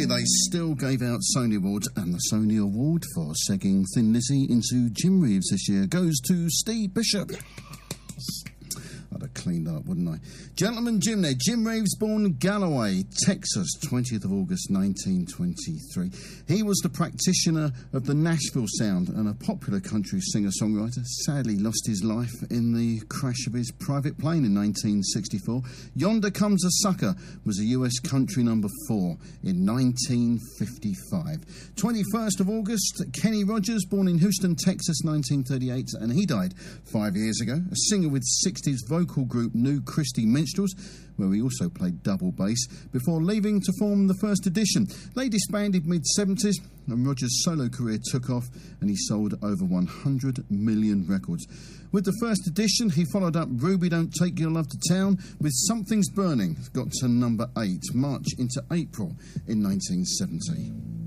Sony, they still gave out Sony Awards, and the Sony Award for segging Thin Lizzy into Jim Reeves this year goes to Steve Bishop. I'd have cleaned up, wouldn't I? Gentleman Jim there. Jim Reeves, born Galloway, Texas, 20th of August 1923. He was the practitioner of the Nashville sound and a popular country singer-songwriter. Sadly lost his life in the crash of his private plane in 1964. Yonder Comes a Sucker was a US country number 4 in 1955. 21st of August, Kenny Rogers, born in Houston, Texas, 1938, and he died 5 years ago. A singer with 60s vocal group New Christy Minstrels, where he also played double bass, before leaving to form the First Edition. They disbanded mid-70s, and Rogers' solo career took off, and he sold over 100 million records. With the First Edition, he followed up Ruby Don't Take Your Love to Town with Something's Burning. Got to number 8, March into April in 1970.